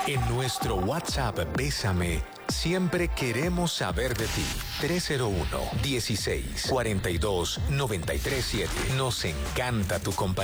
En nuestro WhatsApp Bésame, siempre queremos saber de ti. 301-16-42-937. Nos encanta tu compañía.